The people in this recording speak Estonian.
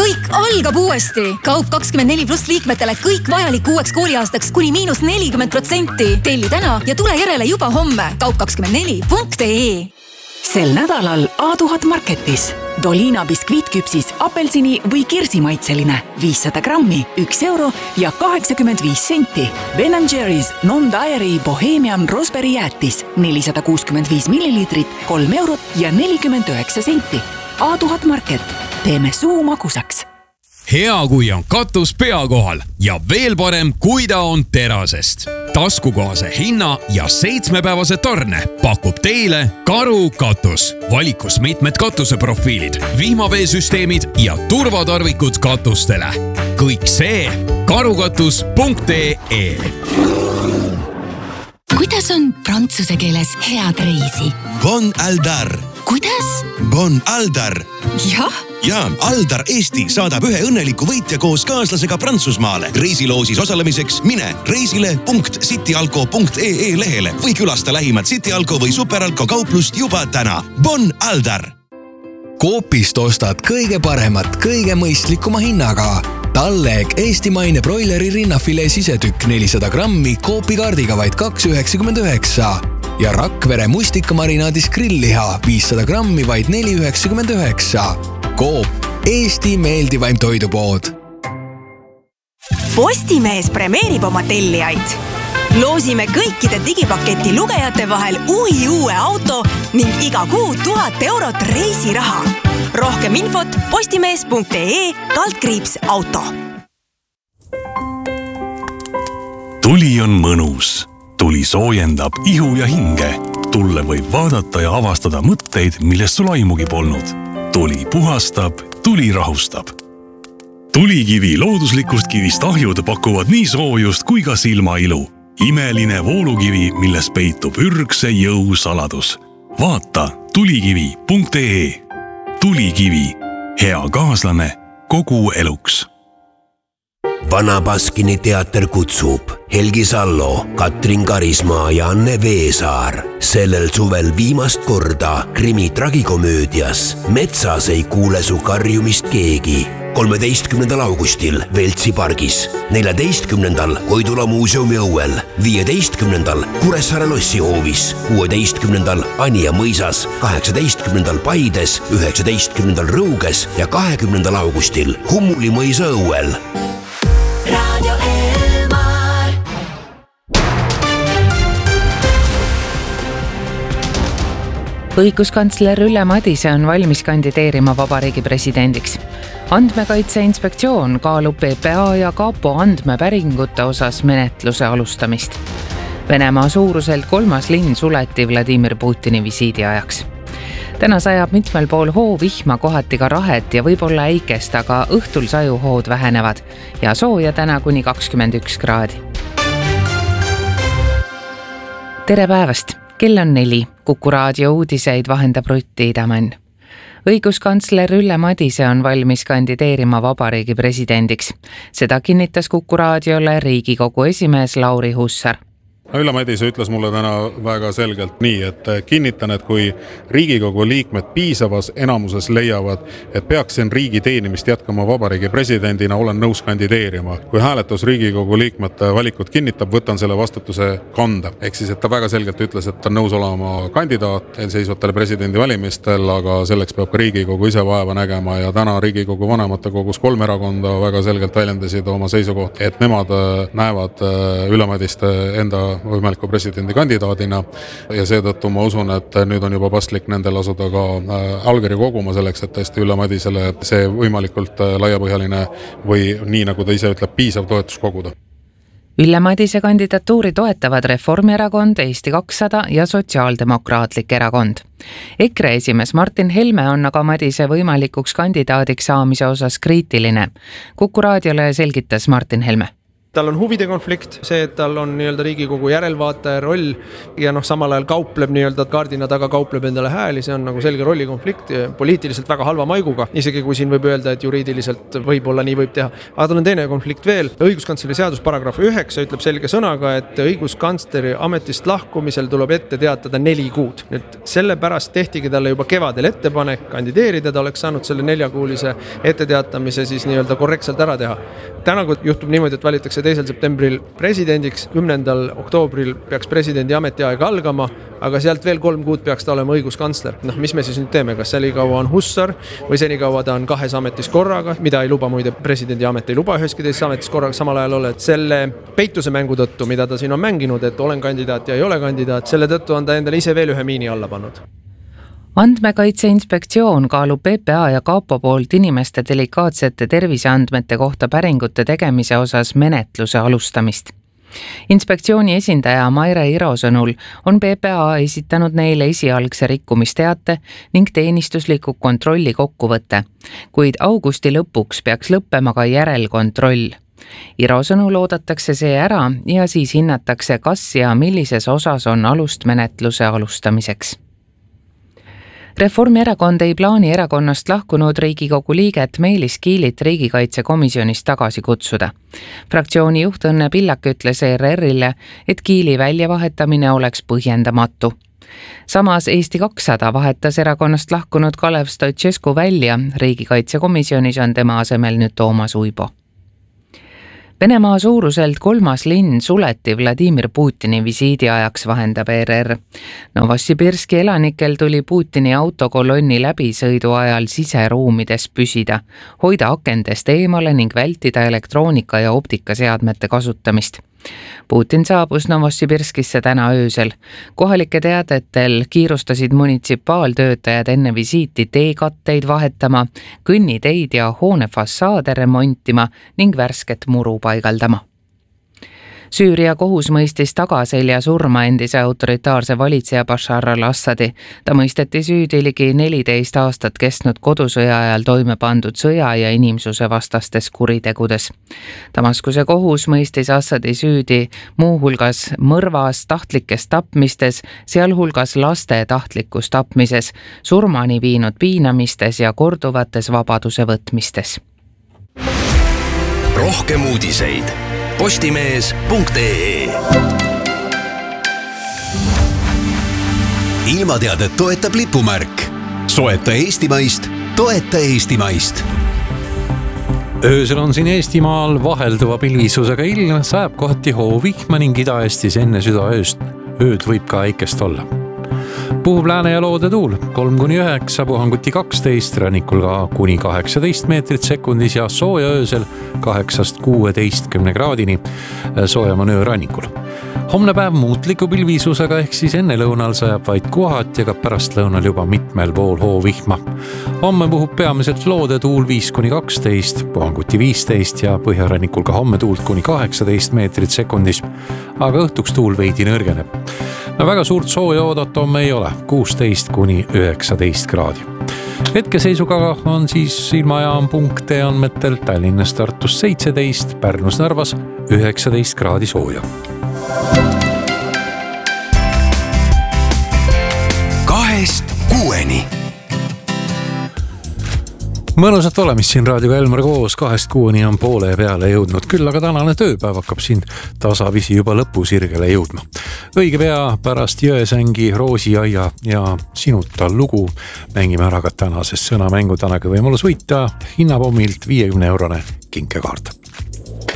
kõik algab uuesti. Kaup 24+ liikmetele kõik vajalik uueks kooliaastaks kuni -40%. Telli täna ja tule järele juba homme. kaup24.ee. Sel nädalal A1000 Marketis. Dolina biskviitküpsis apelsini või kirsimaitseline 500 grammi, 1 euro ja 85 senti. Ben & Jerry's Non-Dairy Bohemian Raspberry jäätis 465 millilitrit, 3 eurot ja 49 senti. A1000 Market. Teeme suu magusaks. Hea, kui on katus pea kohal ja veel parem, kui ta on terasest. Taskukohase hinna ja 7-päevase tarne pakub teile Karu katus. Valikus mitmed katuseprofiilid, vihmaveesüsteemid ja turvatarvikud katustele. Kõik see karukatus.ee. Kuidas on prantsuse keeles head reisi? Bon Aldar. Kuidas? Bon Aldar. Jah? Ja, Aldar Eesti saadab ühe õnneliku võitja koos kaaslasega Prantsusmaale. Reisiloosis osalemiseks mine reisile.cityalko.ee lehele või külasta lähimat Cityalko või Superalko kauplust juba täna. Bon Aldar! Coopist ostad kõige paremat, kõige mõistlikuma hinnaga. Talleg eestimaine broileri rinnafilee sisetükk 400 grammi Coopi kaardiga vaid 2,99 ja Rakvere mustikamarinaadis grillliha 500 grammi vaid 4,99. Coop, Eesti meeldivaim toidupood. Postimees premeerib oma tellijaid. Loosime kõikide digipaketi lugejate vahel uue auto ning iga kuu 1000 eurot reisiraha. Rohkem infot postimees.ee/auto. Tuli on mõnus. Tuli soojendab ihu ja hinge. Tulle võib vaadata ja avastada mõtteid, millest sul aimugi polnud. Tuli puhastab, tuli rahustab. Tulikivi looduslikust kivist ahjud pakuvad nii soojust kui ka silmailu. Imeline voolukivi, milles peitub ürgse jõu saladus. Vaata tulikivi.ee. Tulikivi. Hea kaaslane kogu eluks. Vana Baskini teater kutsub Helgi Sallo, Katrin Karismaa ja Anne Veesaar. Sellel suvel viimast korda krimi tragikomöödias Metsas ei kuule su karjumist keegi. 13. augustil Veltsi pargis, 14. Koidula muuseumi õuel, 15. Kuressaare lossihoovis, 16. Anija mõisas, 18. Paides, 19. Rõuges ja 20. augustil Hummuli mõisa õuel. Radio Elmar. Õiguskantsler Ülle Madise on valmis kandideerima vabariigi presidendiks. Andmekaitse Inspektsioon kaalub PPA ja Kapo andmepäringute osas menetluse alustamist. Venemaa suuruselt 3. linn suleti Vladimir Putini visiidi ajaks. Täna sajab mitmel pool vihma, kohati ka rahet ja võib-olla äikest, aga õhtul sajuhood vähenevad ja sooja täna kuni 21 kraadi. Tere päevast! Kell on 4. Kuku raadio uudiseid vahendab Rutti Idamann. Õiguskantsler Ülle Madise on valmis kandideerima vabariigi presidendiks. Seda kinnitas Kuku raadiole Riigikogu esimees Lauri Hussar. Ülle Madise ütles mulle täna väga selgelt nii, et kinnitan, et kui Riigikogu liikmed piisavas enamuses leiavad, et peaksin riigi teenimist jätkama vabariigi presidendina, olen nõus kandideerima. Kui hääletus Riigikogu liikmete valikut kinnitab, võtan selle vastutuse kanda. Ehk siis, et ta väga selgelt ütles, et ta nõus olema kandidaat eelseisvatele presidendi valimistel, aga selleks peab ka Riigikogu ise vaeva nägema ja täna Riigikogu vanematekogus 3 erakonda väga selgelt väljendasid oma seisukohti, et nemad näevad Ülle Madiste enda võimaliku presidendi kandidaadina ja seetõttu ma usun, et nüüd on juba paslik nendel asuda ka allkirju koguma selleks, et tõesti Ülle Madisele see võimalikult laiapõhjaline või nii nagu ta ise ütleb, piisav toetus koguda. Ülle Madise kandidatuuri toetavad Reformierakond, Eesti 200 ja Sotsiaaldemokraatlik erakond. EKRE esimees Martin Helme on aga Madise võimalikuks kandidaadiks saamise osas kriitiline. Kuku raadiole selgitas Martin Helme. Tal on huvide konflikt, see, et tal on nii-öelda Riigikogu järelvaataja roll ja samal ajal kaupleb nii-öelda kaardina taga kaupleb endale hääli, see on nagu selge rollikonflikt, poliitiliselt väga halva maiguga, isegi kui siin võib öelda, et juriidiliselt võib-olla nii võib teha. Aga tal on teine konflikt veel, õiguskantsleri seadus paragrahv 9 ütleb selge sõnaga, et õiguskantsleri ametist lahkumisel tuleb ette teatada 4 kuud. Nüüd sellepärast tehtigi talle juba kevadel ettepanek kandideerida, ta oleks saanud selle 4-kuulise etteteatamise siis nii-öelda korrektselt ära teha. Täna juhtub niimoodi, et valitakse 2. septembril presidendiks, 10. oktoobril peaks presidendi ametiaeg algama, aga sealt veel 3 kuud peaks ta olema õiguskantsler. Mis me siis nüüd teeme, kas senikaua on Hussar või senikaua ta on 2 ametis korraga, mida ei luba muide presidendi amet, ei luba üheski teises ametis korraga samal ajal olla, et selle peituse mängu tõttu, mida ta siin on mänginud, et olen kandidaat ja ei ole kandidaat, selle tõttu on ta endale ise veel ühe miini alla pannud. Andmekaitse Inspektsioon kaalub PPA ja Kapo poolt inimeste delikaatsete terviseandmete kohta päringute tegemise osas menetluse alustamist. Inspektsiooni esindaja Maire Iro sõnul on PPA esitanud neile esialgse rikkumisteate ning teenistusliku kontrolli kokkuvõtte, kuid augusti lõpuks peaks lõppema ka järelkontroll. Iro sõnul oodatakse see ära ja siis hinnatakse, kas ja millises osas on alust menetluse alustamiseks. Reformierakond ei plaani erakonnast lahkunud Riigikogu liiget Meelis Kiilit riigikaitsekomisjonist tagasi kutsuda. Fraktsiooni juht Õnne Pillak ütles ERR-ile, et Kiili väljavahetamine oleks põhjendamatu. Samas Eesti 200 vahetas erakonnast lahkunud Kalev Stoicescu välja, riigikaitsekomisjonis on tema asemel nüüd Toomas Uibo. Venemaa suuruselt 3. linn suleti Vladimir Putini visiidi ajaks, vahendab ERR. Novosibirski elanikel tuli Putini autokolonni läbisõidu ajal siseruumides püsida, hoida akendest eemale ning vältida elektroonika ja optikaseadmete kasutamist. Putin saabus Novosibirskisse täna öösel. Kohalike teadetel kiirustasid munitsipaaltöötajad enne visiiti teekatteid vahetama, kõnniteid ja hoone fassaade remontima ning värsket muru paigaldama. Süüria kohus mõistis tagaselja surma endise autoritaarse valitseja Bashar al-Assadi. Ta mõisteti süüdi ligi 14 aastat kestnud kodusõja ajal toime pandud sõja ja inimsuse vastastes kuritegudes. Damaskuse kohus mõistis Assadi süüdi muuhulgas mõrvas, tahtlikes tapmistes, sealhulgas laste tahtlikus tapmises, surmani viinud piinamistes ja korduvates vabaduse võtmistes. Rohkem uudiseid postimees.ee. Ilmateadet toetab lipumärk. Soeta eestimaist, toeta eestimaist. Öösel on siin Eestimaal vahelduva pilvisusega ilm, sajab kohati hoovihma ning Ida-Eestis enne südaööst. Ööd võib ka äikest olla. Puhub lääne ja loode tuul 3-9, puhanguti 12, rannikul ka kuni 18 meetrit sekundis ja sooja öösel 8-16 kraadini, soojam on öö rannikul. Homne päev muutliku pilvisusega ehk siis enne lõunal sajab vaid kohad ja ka pärast lõunal juba mitmel pool hoovihma. Homme puhub peamiselt loode tuul 5-12, puhanguti 15 ja põhjarannikul ka homme tuult kuni 18 meetrit sekundis, aga õhtuks tuul veidi nõrgeneb. Väga suurt sooja oodata homme ei ole, 16-19 kraadi. Hetkeseisuga on siis ilmajaam punkte andmetel Tallinnas, Tartus 17, Pärnus, Narvas 19 kraadi sooja. 2-6. Mõnusat olemist siin raadioga Elmar koos, 2-6 on poole peale jõudnud, küll aga tänane tööpäev hakkab siin tasapisi juba lõpusirgele jõudma. Õige pea pärast Jõesängi, Roosiaia ja Sinuta lugu mängime ära ka tänases sõnamängu tänagi võimalus võita hinnapommilt 50-eurone kinkekaart.